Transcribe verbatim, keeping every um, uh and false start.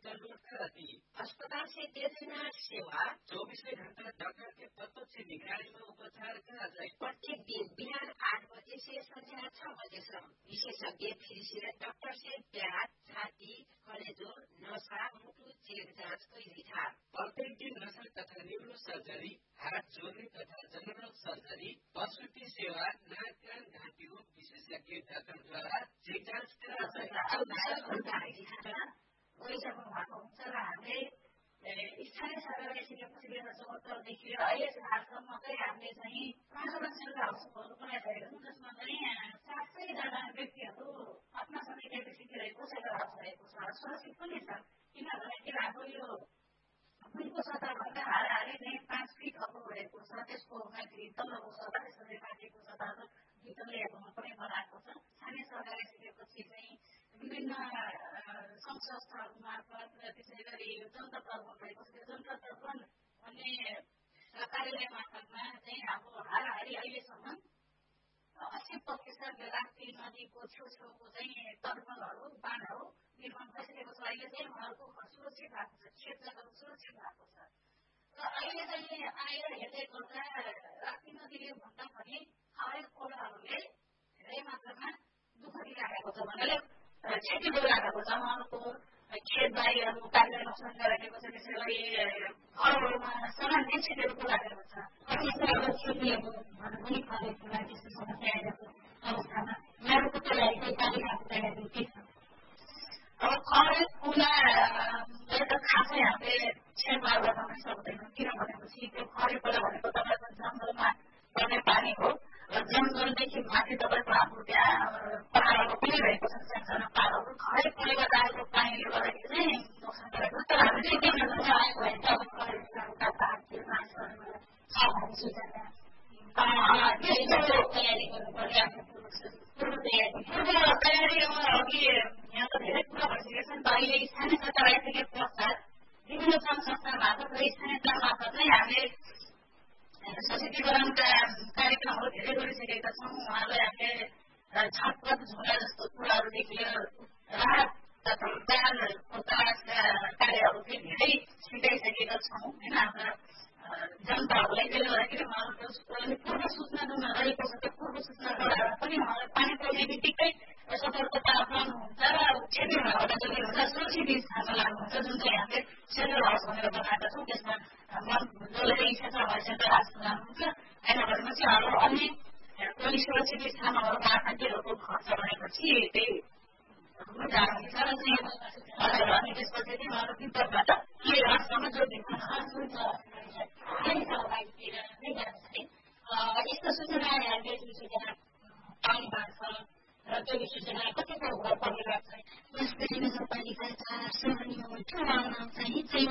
जरूरत रहती। अस्पताल से दे देना सेवा चौबीसों घंटा डॉक्टर के प्रत्यक्ष निगरानी में उपचार करा जाए। प्रत्येक दिन बिहान आठ बजे से संध्या छह बजे तक विशेषज्ञ फिजिशियन डॉक्टर से प्याज, छाती, कलेजो, नसा, मुटु चेक जांच कैली था। प्रत्येक दिन नसा तथा न्यूरो सर्जरी, हाथ जोड़ने तथा जनरल सर्जरी, प्रसूति सेवा, नाक कान घाटी रोग विशेषज्ञ डाक्टर द्वारा चेक जांच करा जाए। स्थानीय सरकारले सिकेपछि लिएर चौहत्तरदेखि अहिले हालसम्म चाहिँ हामीले चाहिँ पाँचवटा सेन्ट्रल हाउसहरू बनाइसकेका छौँ, जसमा चाहिँ सात सयजना व्यक्तिहरू आफ्ना सबै क्यापेसिटी रहेको सेन्ट्रल हाउस रहेको छ। सुरक्षित पनि छ, किनभने के अब यो पुलको सतहभन्दा हाराहारी चाहिँ पाँच फिट अप रहेको छ। त्यसको माथि तल्लोको सतह त्यसरी माथिको सतह दुई तल्लेहरूमा पनि बनाएको छ। स्थानीय सरकारले सिकेपछि चाहिँ विभिन्न सङ्घ संस्थाहरू मार्फत त्यसै गरी जनता तर्फन भएको छ। जनता तर्फन भन्ने कार्यालय मार्फतमा चाहिँ अब हाराहारी अहिलेसम्म अस्सी प्रतिशत राप्ती नदीको छेउछेउको चाहिँ तर्फनहरू बाँधहरू निर्माण भइसकेको छ। अहिले चाहिँ उहाँहरूको सुरक्षित भएको छ, क्षेत्रहरू सुरक्षित भएको छ। र अहिले चाहिँ आएर हेर्दै गर्दा राप्ती नदीले भन्दा पनि हरेक खोलाहरूले धेरै मात्रामा दुःख दिइराखेको छ भनेर क्षति गरिराखेको छ। उहाँहरूको खेतबारीहरू काटेर नोक्सान गराएको छ। त्यसै गरी घरहरूमा सामान्य क्षतिहरू पुर्याएको छ। कतिपय खेतीहरू पनि फलेको छ। त्यस्तो समस्या आइरहेको अवस्थामा उनीहरूको तयारी चाहिँ पालिकाको तयारी के छ? अब हरेक खोलालाई त खासै हामीले छेडमाड गर्न सक्दैनौँ, किन भनेपछि त्यो हरेक खोला भनेको तपाईँको जङ्गलमा पर्ने पानी हो र जङ्गलदेखि माथि तपाईँको हाम्रो त्यहाँ पहाडहरू पनि रहेको छ। सानसानो पहाडहरू हरेक खोलाबाट आएको पानीले गर्दाखेरि चाहिँ नोक्सान गरेको। तर हामीले के गर्नु आएको भने त अब परिवारका पाहाडतिर मानिसहरूलाई छ भने सूचना त्यस्तो तयारी गर्नुपर्ने पूर्व तयारी पूर्व तयारी अघि यहाँ त धेरै कुरा भइसकेको छ नि त। अहिले स्थानीय सरकार आइसके पश्चात विभिन्न सङ्घ संस्था मार्फत र स्थानीय तह मार्फत चाहिँ हामीले सशक्तिकरणका कार्यक्रमहरू धेरै गरिसकेका छौँ। उहाँलाई हामीले छटपट झोला जस्तो कुराहरूदेखि लिएर राहत तथा उद्धारको तलासका कार्यहरू चाहिँ धेरै सिकाइसकेका छौँ होइन हाम्रा जनताहरूलाई। त्यसले गर्दाखेरि उहाँहरूको पूर्व सूचना जुन रहेको छ त्यो पूर्व सूचना रहेर पनि उहाँलाई पानी पर्ने बित्तिकै सतर्कता अप्नाउनुहुन्छ र क्षति हुनबाट जति हुन्छ सुरक्षित स्थानमा लाग्नुहुन्छ। जुन चाहिँ हामीले सेन्ट्रल हाउस भनेर बनाएका छौँ त्यसमा जसलाई इच्छा छ उहाँ सेन्ट्रल हाउस जानुहुन्छ। होइन भनेपछि अरू अन्य पनि सुरक्षित स्थानहरू महाखान्तीहरूको खर्च भनेपछि त्यही जानुहुन्छ र चाहिँ अनि त्यसपछि चाहिँ उहाँहरू विपदबाट के राष्ट्रमा जोडिन्छ यस्तो सूचना हामीले सूचना पानी बाँड्छ र त्यो सूचना कतिको घर परिवार चाहिँ नगरपालिकाका सहरीमा चाहिँ